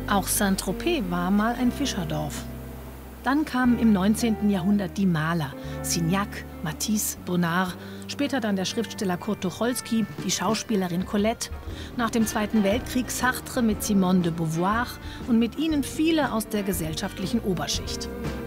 Auch Saint-Tropez war mal ein Fischerdorf. Dann kamen im 19. Jahrhundert die Maler, Signac, Matisse, Bonnard, später dann der Schriftsteller Kurt Tucholsky, die Schauspielerin Colette, nach dem Zweiten Weltkrieg Sartre mit Simone de Beauvoir und mit ihnen viele aus der gesellschaftlichen Oberschicht.